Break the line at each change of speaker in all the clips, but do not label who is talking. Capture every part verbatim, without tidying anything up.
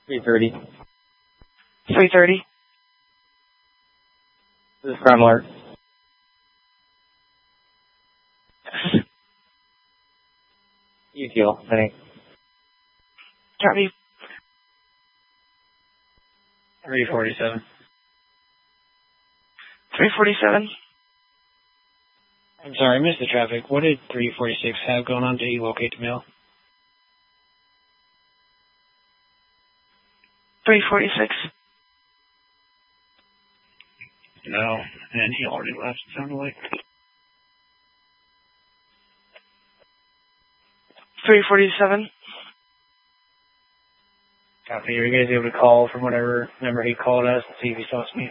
three thirty.
three thirty.
This is Crime Alert. U T L, I think.
Copy.
three forty-seven.
three forty-seven.
I'm sorry, I missed the traffic. What did three forty-six have going on to locate the mail?
three forty-six.
No, and he already left, it sounded like.
three forty-seven.
Copy. Are you guys able to call from whatever number he called us and see if he saw us meet?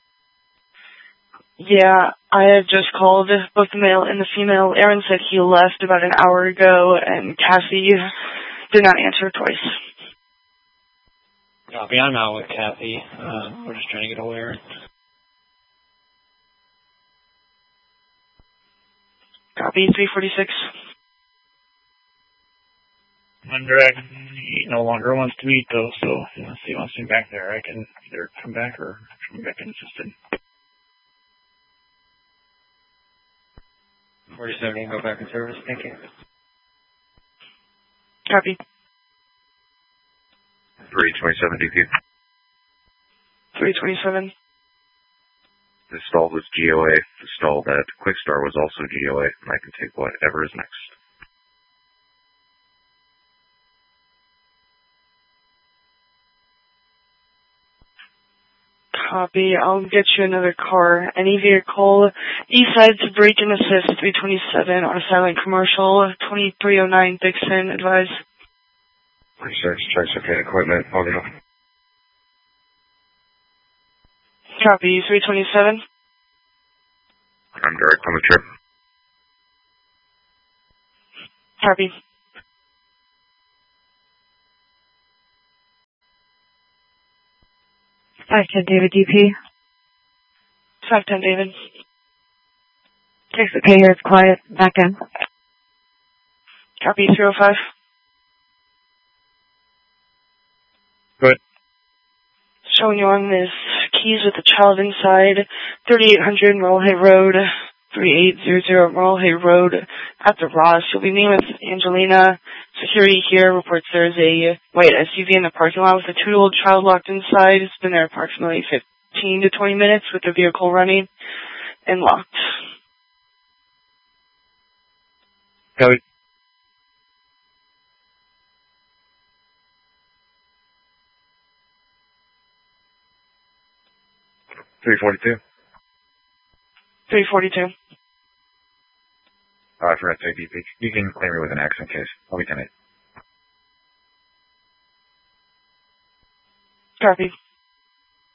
Yeah, I had just called both the male and the female. Aaron said he left about an hour ago, and Cassie did not answer twice.
Copy. I'm out with Kathy. Uh, we're just trying to get aware.
Copy. three forty-six.
Undirect, he no longer wants to meet though, so if he wants me back there, I can either come back or come back in assistant.
forty-seven, you can go back in service. Thank you.
Copy.
three twenty-seven D P.
three twenty-seven.
The stall was G O A. The stall that Quickstar was also G O A, and I can take whatever is next.
Copy. I'll get you another car. Any vehicle east side to brake and assist. three twenty-seven on a silent commercial. twenty-three oh nine Dixon. Advise.
Research checks okay equipment. I'll go.
Copy. three twenty-seven.
I'm direct on the trip.
Copy.
five ten David D P.
five ten David.
It's okay here, it's quiet. Back in.
Copy. three oh five.
Good.
Showing you on this keys with the child inside. thirty-eight hundred Morrell Hay Road. thirty-eight hundred Morrell Hay Road at the Ross. You'll be meeting with Angelina. Security here reports there's a white S U V in the parking lot with a two-year-old child locked inside. It's been there approximately fifteen to twenty minutes with the vehicle running and locked.
Copy. three forty-two.
three forty-two.
Oh, I forgot to say D P. You can clear me with an accent case. I'll be ten eight.
Copy.